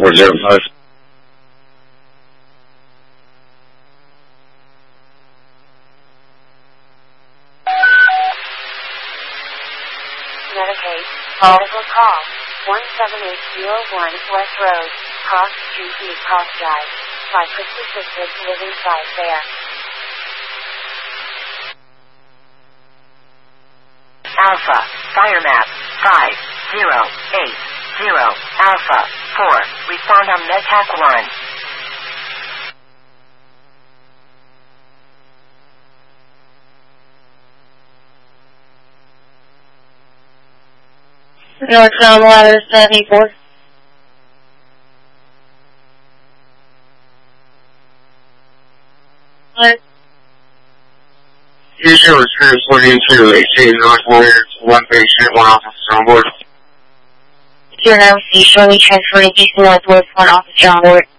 405. Medicaid, medical call, 17801 West Road, Cross Street, New Cross Drive, 556 Living 5 there. Alpha, fire map, 5080, Alpha, 4, respond on MedTac 1. Northbound Ladder 74. What? Usually was transporting to 18 North Warrior to one patient, one officer on board. 09C, shortly transferring east to northwest, one officer on board.